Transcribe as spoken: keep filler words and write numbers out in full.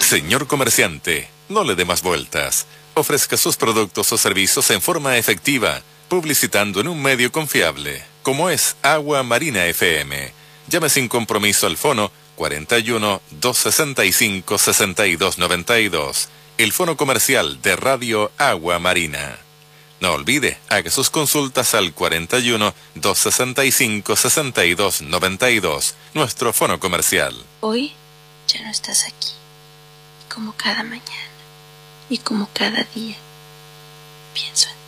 Señor comerciante, no le dé más vueltas. Ofrezca sus productos o servicios en forma efectiva, publicitando en un medio confiable, como es Agua Marina F M. Llame sin compromiso al fono cuarenta y uno, doscientos sesenta y cinco, sesenta y dos noventa y dos, el fono comercial de Radio Agua Marina. No olvide, haga sus consultas al cuarenta y uno, doscientos sesenta y cinco, sesenta y dos noventa y dos, nuestro fono comercial. Hoy ya no estás aquí, como cada mañana y como cada día, pienso en ti.